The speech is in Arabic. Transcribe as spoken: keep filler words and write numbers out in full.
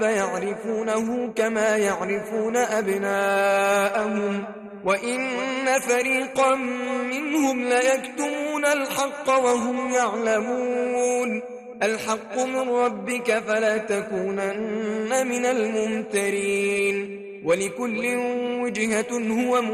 فيعرفونه كما يعرفون أبناءهم وإن فريقا منهم ليكتمون الحق وهم يعلمون الحق من ربك فلا تكونن من الممترين ولكل وجهة هو